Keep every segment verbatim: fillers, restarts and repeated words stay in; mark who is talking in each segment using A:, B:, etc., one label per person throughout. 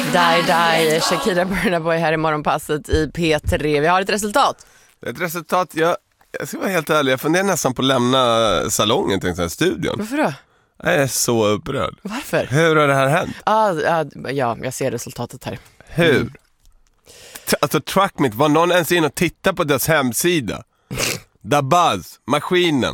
A: Die Die, Shakira Burna Boy här i morgonpasset i P tre. Vi har ett resultat.
B: Ett resultat, jag, jag ska vara helt ärlig, jag funderar nästan på att lämna salongen till studion.
A: Varför då?
B: Jag är så upprörd.
A: Varför?
B: Hur har det här hänt?
A: Ah, ah, ja, jag ser resultatet här.
B: Hur?
A: Mm.
B: T- alltså Trackmeet, var någon ens in och titta på deras hemsida? Dabaz, maskinen.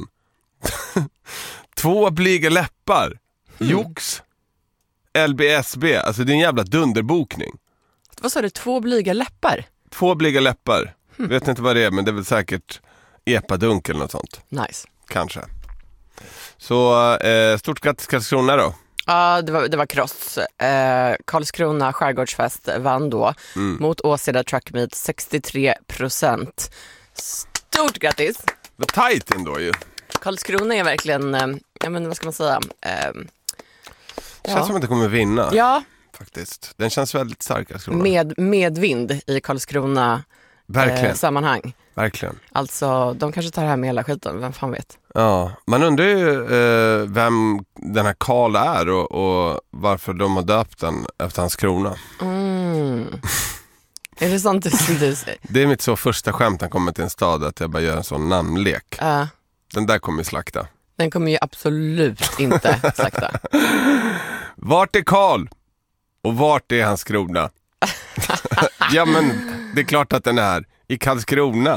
B: Två blyga läppar. Mm. Jox. L B S B, alltså det är en jävla dunderbokning.
A: Vad sa du, två blyga läppar?
B: Två blyga läppar. Mm. Vet inte vad det är, men det är väl säkert epadunk eller något sånt.
A: Nice.
B: Kanske. Så eh, stort grattis Karlskrona då.
A: Ja, det var, det var kross. Eh, Karlskrona Skärgårdsfest vann då mm. mot Åseda Trackmeet sextiotre procent. Stort grattis!
B: Vad tajt ändå ju.
A: Karlskrona är verkligen, eh, ja men vad ska man säga? Eh,
B: det känns ja. som att det kommer vinna.
A: Ja.
B: Faktiskt. Den känns väldigt stark Karlskrona.
A: Med, medvind i Karlskrona eh, sammanhang.
B: Verkligen.
A: Alltså, de kanske tar hem hela skiten, vem fan vet.
B: Ja, man undrar ju eh, vem den här Karl är och, och varför de har döpt den efter hans krona.
A: Mm. Är det sånt du säger?
B: Det är mitt så första skämt han kommer till en stad, att jag bara gör en sån namnlek.
A: Uh,
B: den där kommer ju slakta.
A: Den kommer ju absolut inte slakta.
B: Vart är Karl? Och vart är hans krona? Ja, men det är klart att den är i Karlskrona.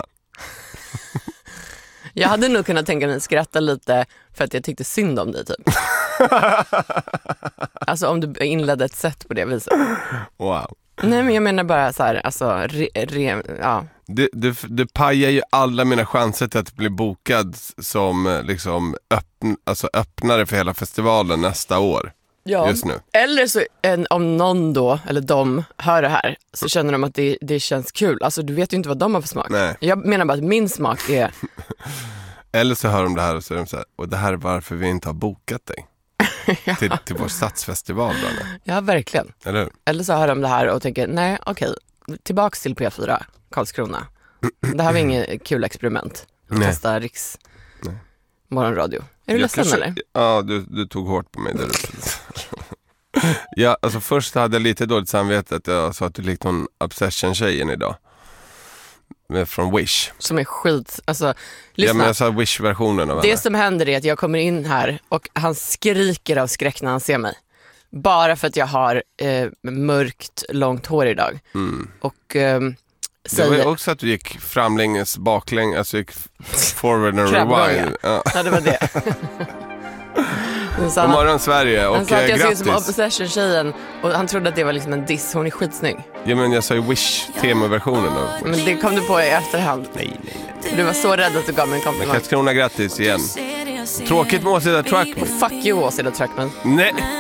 A: Jag hade nog kunnat tänka mig skratta lite för att jag tyckte synd om dig typ. Alltså om du inledde ett sätt på det viset.
B: Wow.
A: Nej, men jag menar bara så här, alltså re, re, ja.
B: Du, du, du pajar ju alla mina chanser till att bli bokad som liksom öppn, alltså öppnare för hela festivalen nästa år.
A: Ja.
B: Just nu.
A: Eller så en, om någon då, eller de hör det här, så känner de att det, det känns kul. Alltså du vet ju inte vad de har för smak.
B: Nej.
A: Jag menar bara att min smak är...
B: Eller så hör de det här och så är de så här, och det här är varför vi inte har bokat dig. Ja. till, till vår stadsfestival. Då.
A: Ja, verkligen.
B: Eller?
A: Eller så hör de det här och tänker, nej okej, tillbaks till P fyra, Karlskrona. Det här var inget kul experiment. Att testa Riks nej. Morgonradio. Är du ledsen
B: kanske,
A: eller?
B: Ja, du, du tog hårt på mig där. Ja, alltså först hade jag lite dåligt samvete att jag sa att du likte någon Obsession-tjejen idag. Med, från Wish.
A: Som är skit, alltså lyssna.
B: Ja, men jag sa Wish-versionen av
A: det
B: henne.
A: som händer är att jag kommer in här och han skriker av skräck när han ser mig. Bara för att jag har eh, mörkt, långt hår idag. Mm. Och... Eh,
B: det var ju också att du gick framlänges, baklänges, alltså gick forward and rewind.
A: Ja. ja, det var det.
B: God morgon Sverige och
A: han sa att jag
B: grattis.
A: ser ut som Obsession-tjejen och han trodde att det var liksom en diss. Hon är skitsnygg.
B: Ja, men jag sa ju Wish-tema-versionen då.
A: Men det kom du på i efterhand.
B: Nej, nej, nej.
A: Du var så rädd att du gav mig en komplimang.
B: Men Karlskrona, grattis igen. Tråkigt med Åseda Trackmeet.
A: Fuck you Åseda Trackmeet.
B: Nej.